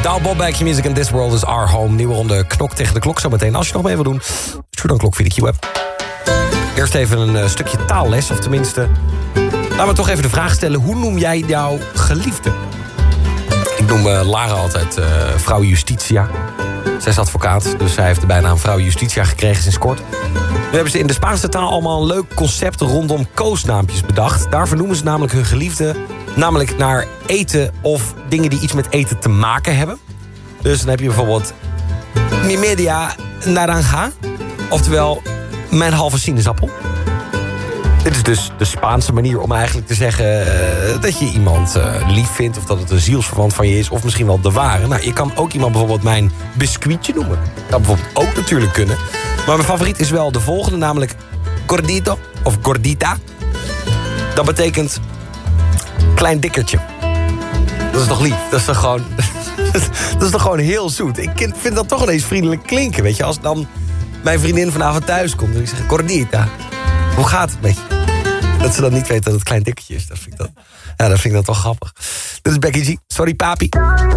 Douwe Bob, Back Your Music and This World is Our Home. Nieuwe ronde knok tegen de klok zometeen. Als je nog mee wil doen, stuur dan klok via de Q-app. Eerst even een stukje taalles, of tenminste... Laten we toch even de vraag stellen, hoe noem jij jouw geliefde? Ik noem Lara altijd vrouw Justitia. Zij is advocaat, dus zij heeft de bijnaam vrouw Justitia gekregen sinds kort. Nu hebben ze in de Spaanse taal allemaal een leuk concept rondom koosnaampjes bedacht. Daar vernoemen ze namelijk hun geliefde, namelijk naar eten of dingen die iets met eten te maken hebben. Dus dan heb je bijvoorbeeld mi media naranja, oftewel mijn halve sinaasappel. Dit is dus de Spaanse manier om eigenlijk te zeggen dat je iemand lief vindt, of dat het een zielsverwant van je is, of misschien wel de ware. Nou, je kan ook iemand bijvoorbeeld mijn biscuitje noemen. Dat bijvoorbeeld ook natuurlijk kunnen. Maar mijn favoriet is wel de volgende, namelijk gordito of gordita. Dat betekent klein dikkertje. Dat is toch lief? Dat is toch gewoon, dat is toch gewoon heel zoet? Ik vind dat toch ineens vriendelijk klinken, weet je. Als dan mijn vriendin vanavond thuis komt en ik zeg gordita, hoe gaat het met je? Dat ze dan niet weet dat het klein dikkertje is. Dat vind ik dan toch grappig. Dit is Becky G. Sorry, papi.